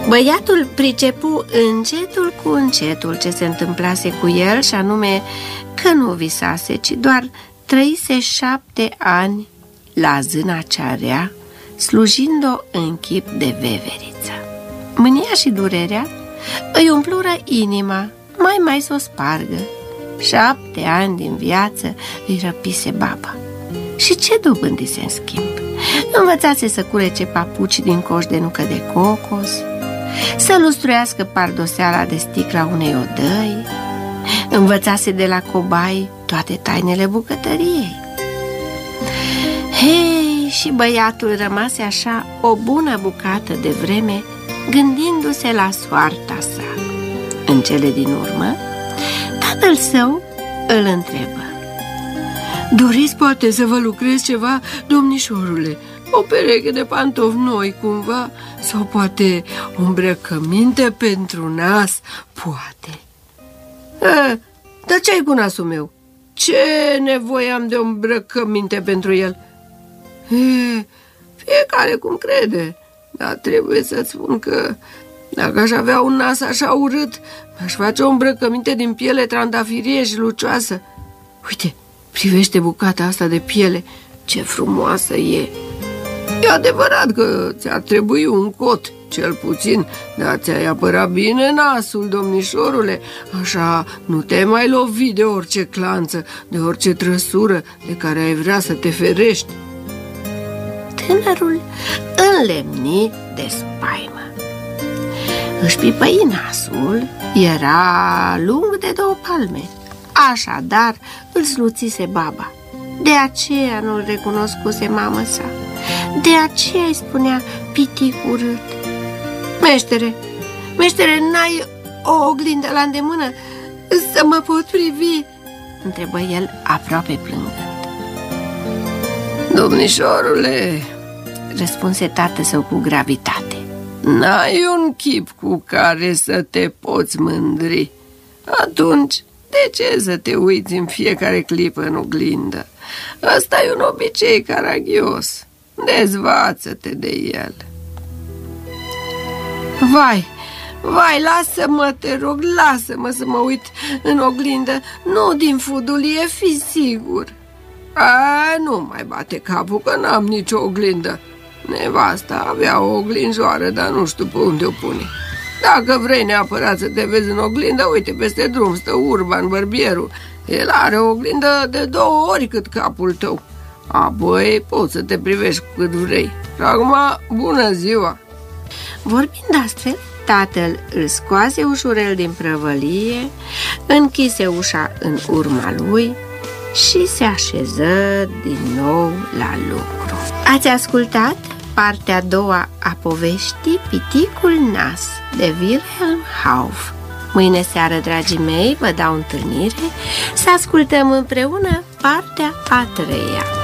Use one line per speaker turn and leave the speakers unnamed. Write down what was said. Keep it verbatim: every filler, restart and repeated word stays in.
Băiatul pricepu încetul cu încetul ce se întâmplase cu el, și anume că nu visase, ci doar trăise șapte ani la zâna cea rea, slujind-o în chip de veveriță. Mânia și durerea îi umplură inima, mai mai s-o spargă. Șapte ani din viață îi răpise baba. Și ce dobândise în schimb? Învățase să curece papuci din coș de nucă de cocos, să lustruiască pardoseala de sticla unei odăi, învățase de la cobai toate tainele bucătăriei. Hei, și băiatul rămase așa o bună bucată de vreme, gândindu-se la soarta sa. În cele din urmă, tatăl său îl întrebă: doriți poate să vă lucrez ceva, domnișorule? O pereche de pantofi noi, cumva? Sau poate o îmbrăcăminte pentru nas? Poate. E, dar ce-ai cu nasul meu? Ce nevoie am de o îmbrăcăminte pentru el? E, fiecare cum crede. Dar trebuie să-ți spun că dacă aș avea un nas așa urât, mi-aș face o îmbrăcăminte din piele trandafirie și lucioasă. Uite, privește bucata asta de piele, ce frumoasă e. E adevărat că ți-ar trebui un cot, cel puțin, dar ți-ai apărat bine nasul, domnișorule. Așa nu te mai lovi de orice clanță, de orice trăsură de care ai vrea să te ferești. Tânărul înlemni de spaimă. Își pipăi nasul, era lung de două palme. Așadar îl sluțise baba. De aceea nu-l recunoscuse mamă sa. De aceea îi spunea pitic urât. Meștere, meștere, n-ai o oglindă la îndemână să mă pot privi? Întrebă el aproape plângând. Domnișorule, răspunse tatăl său cu gravitate, n-ai un chip cu care să te poți mândri. Atunci, de ce să te uiți în fiecare clipă în oglindă? Ăsta e un obicei caragios. Dezvață-te de el. Vai, vai, lasă-mă, te rog, lasă-mă să mă uit în oglindă. Nu din fudulie, fi sigur. A, nu mai bate capul că n-am nicio oglindă. Nevasta avea o oglinjoară, dar nu știu pe unde o pune. Dacă vrei neapărat să te vezi în oglindă, uite, peste drum stă Urban, bărbierul. El are o oglindă de două ori cât capul tău. Apoi poți să te privești cât vrei. Și acum, bună ziua! Vorbind astfel, tatăl îl scoase ușurel din prăvălie, închise ușa în urma lui și se așeză din nou la lucru. Ați ascultat partea a doua a poveștii Piticul Nas de Wilhelm Hauff. Mâine seară, dragii mei, vă dau întâlnire să ascultăm împreună partea a treia.